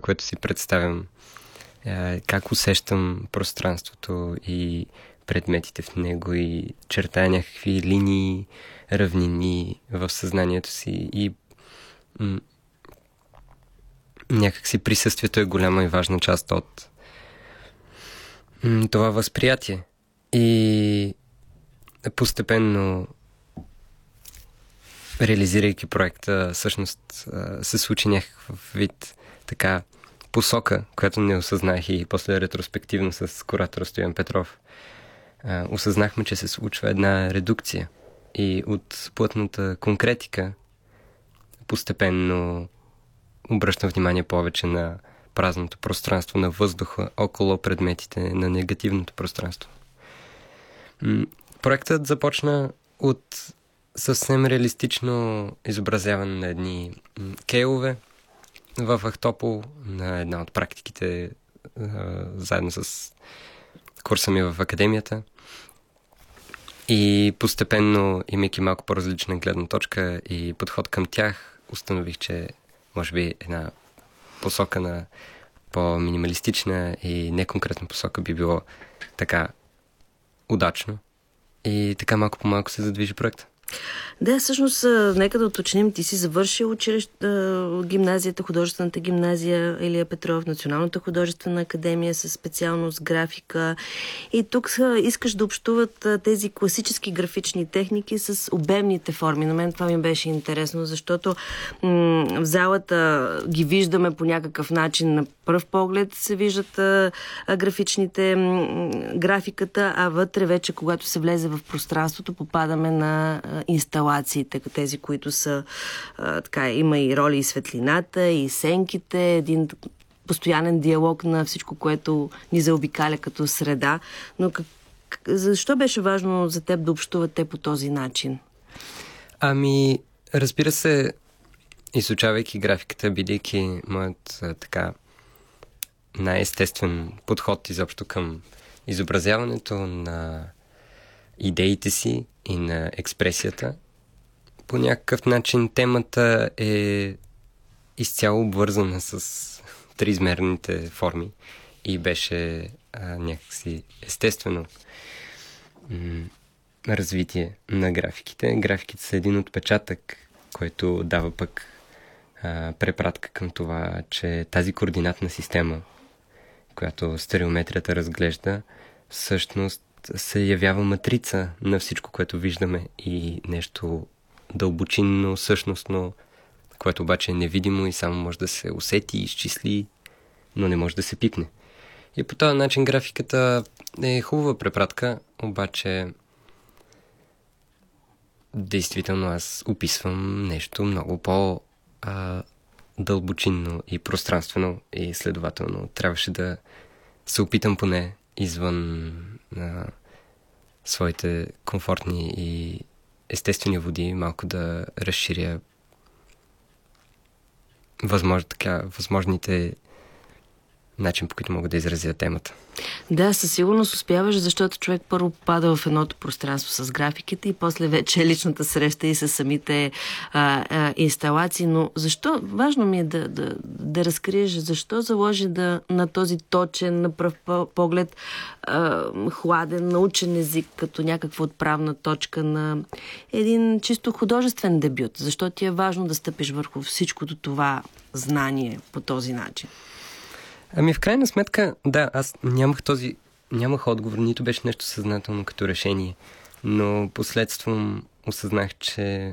което си представям, как усещам пространството и предметите в него и чертая някакви линии, равнини в съзнанието си и някакси присъствието е голяма и важна част от това възприятие. И постепенно, реализирайки проекта, всъщност се случи някакъв вид така посока, която не осъзнах и после ретроспективно с куратора Стоян Петров. Осъзнахме, че се случва една редукция и от плътната конкретика постепенно обръщам внимание повече на празното пространство, на въздуха около предметите, на негативното пространство. Проектът започна от съвсем реалистично изобразяване на едни кейлове в Ахтопол, на една от практиките, заедно с курса ми в академията. И постепенно, имайки малко по-различна гледна точка и подход към тях, установих, че може би една посока на по-минималистична и неконкретна посока би било така удачно. И така малко по малко се задвижи проекта. Да, всъщност, нека да уточним, ти си завършил гимназията, художествената гимназия Илия Петров, Националната художествена академия със специалност графика. И тук искаш да общуват тези класически графични техники с обемните форми. На мен това ми беше интересно, защото в залата ги виждаме по някакъв начин. На пръв поглед се виждат графиката, а вътре вече, когато се влезе в пространството, попадаме на инсталациите, тези, които са така, има и роли и светлината, и сенките, един постоянен диалог на всичко, което ни заобикаля като среда. Но защо беше важно за теб да общувате по този начин? Ами, разбира се, изучавайки графиката, бидейки моят така най-естествен подход изобщо към изобразяването на идеите си и на експресията, по някакъв начин темата е изцяло обвързана с триизмерните форми и беше някакси естествено развитие на графиките. Графиките са един отпечатък, който дава пък препратка към това, че тази координатна система, която стереометрията разглежда, всъщност се явява матрица на всичко, което виждаме и нещо дълбочинно, същностно, което обаче е невидимо и само може да се усети и изчисли, но не може да се пипне. И по този начин графиката е хубава препратка, обаче действително аз описвам нещо много по-дълбочинно и пространствено и следователно трябваше да се опитам поне извън своите комфортни и естествени води малко да разширя възможните начин, по който мога да изразя темата. Да, със сигурност успяваш, защото човек първо пада в едното пространство с графиките и после вече личната среща и с самите инсталации. Но защо, важно ми е да разкриеш, защо заложи на този точен, на пръв поглед хладен, научен език, като някаква отправна точка на един чисто художествен дебют? Защо ти е важно да стъпиш върху всичкото това знание по този начин? Ами в крайна сметка, да, аз нямах отговор, нито беше нещо съзнателно като решение, но последством осъзнах, че